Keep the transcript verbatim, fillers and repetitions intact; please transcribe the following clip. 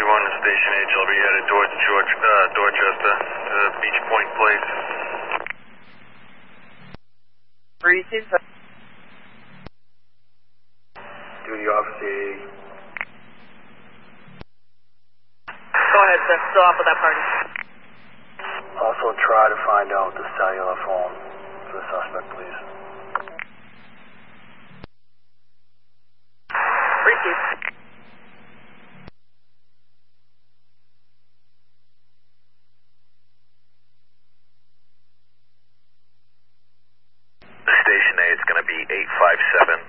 one to Station H. I'll be headed towards George, uh, Dorchester, uh, Beach Point Place. Receive. Duty officer. Go ahead, sir. Still off with that party. Also try to find out the cellular phone for the suspect, please. Receive. Station A, it's going to be eight five seven